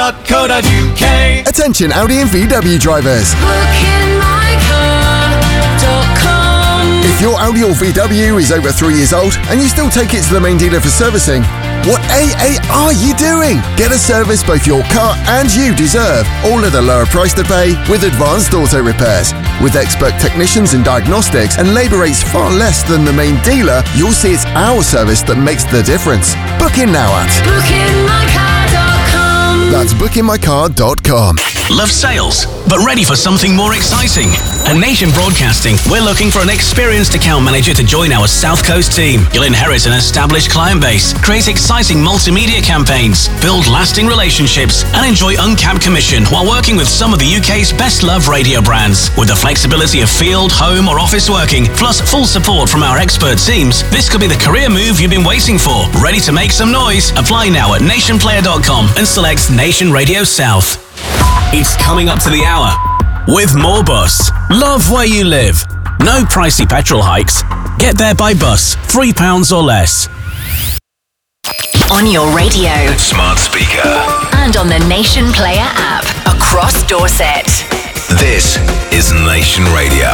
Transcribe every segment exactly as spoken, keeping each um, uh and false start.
dot co dot U K. Attention Audi and V W drivers. book in my car dot com. If your Audi or V W is over three years old and you still take it to the main dealer for servicing, what A A are you doing? Get a service both your car and you deserve, all at a lower price to pay with Advanced Auto Repairs. With expert technicians and diagnostics and labour rates far less than the main dealer, you'll see it's our service that makes the difference. Book in now at book in my car dot com. That's book in my car dot com. Love sales, but ready for something more exciting? At Nation Broadcasting, we're looking for an experienced account manager to join our South Coast team. You'll inherit an established client base, create exciting multimedia campaigns, build lasting relationships, and enjoy uncapped commission while working with some of the U K's best-loved radio brands. With the flexibility of field, home, or office working, plus full support from our expert teams, this could be the career move you've been waiting for. Ready to make some noise? Apply now at nation player dot com and select Nation Radio South. It's coming up to the hour with Moorbus. Love where you live. No pricey petrol hikes. Get there by bus, three pounds or less. On your radio. Smart speaker. And on the Nation Player app. Across Dorset. This is Nation Radio.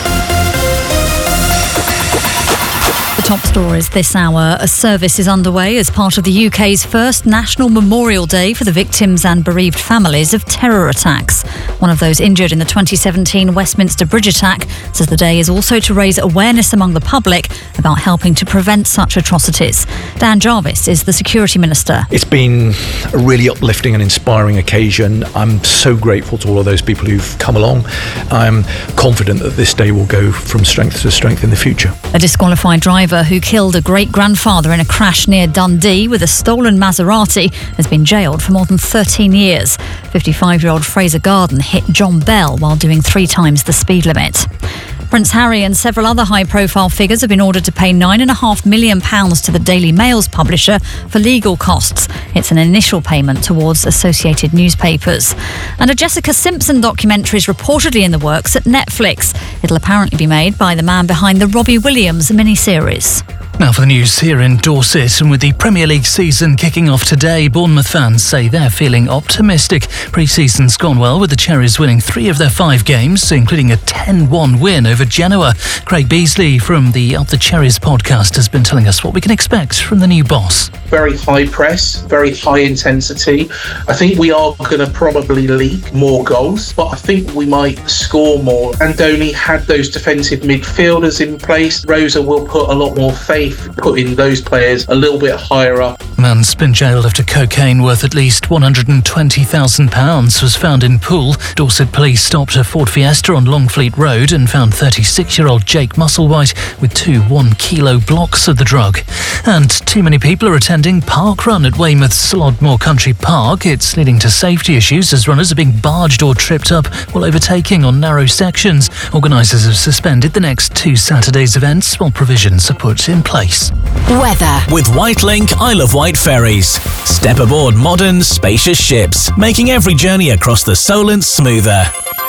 The top stories this hour. A service is underway as part of the U K's first National Memorial Day for the victims and bereaved families of terror attacks. One of those injured in the twenty seventeen Westminster Bridge attack says the day is also to raise awareness among the public about helping to prevent such atrocities. Dan Jarvis is the Security Minister. It's been a really uplifting and inspiring occasion. I'm so grateful to all of those people who've come along. I'm confident that this day will go from strength to strength in the future. A disqualified driver who killed a great-grandfather in a crash near Dundee with a stolen Maserati has been jailed for more than thirteen years. fifty-five-year-old Fraser Garden hit John Bell while doing three times the speed limit. Prince Harry and several other high-profile figures have been ordered to pay nine point five million pounds to the Daily Mail's publisher for legal costs. It's an initial payment towards associated newspapers. And a Jessica Simpson documentary is reportedly in the works at Netflix. It'll apparently be made by the man behind the Robbie Williams miniseries. Now for the news here in Dorset, and with the Premier League season kicking off today, Bournemouth fans say they're feeling optimistic. Pre-season's gone well, with the Cherries winning three of their five games, including a ten one win over Genoa. Craig Beasley from the Up the Cherries podcast has been telling us what we can expect from the new boss. Very high press, very high intensity. I think we are going to probably leak more goals, but I think we might score more. Andoni had those defensive midfielders in place. Rosa will put a lot more faith putting those players a little bit higher up. Man's been jailed after cocaine worth at least one hundred twenty thousand pounds was found in Poole. Dorset police stopped a Ford Fiesta on Longfleet Road and found thirty-six-year-old Jake Musselwhite with two one-kilo blocks of the drug. And too many people are attending Park Run at Weymouth's Slodmore Country Park. It's leading to safety issues as runners are being barged or tripped up while overtaking on narrow sections. Organisers have suspended the next two Saturdays' events while provisions are put in place. Weather. With Whitelink, I Love White Ferries. Step aboard modern, spacious ships, making every journey across the Solent smoother.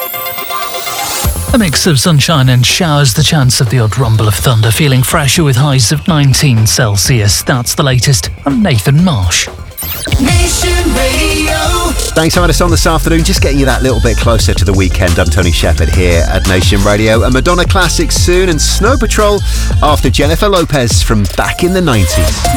A mix of sunshine and showers, the chance of the odd rumble of thunder, feeling fresher with highs of nineteen Celsius. That's the latest. I'm Nathan Marsh. Nation Radio. Thanks for having us on this afternoon. Just getting you that little bit closer to the weekend. I'm Tony Shepherd here at Nation Radio. A Madonna classic soon, and Snow Patrol after Jennifer Lopez from back in the nineties.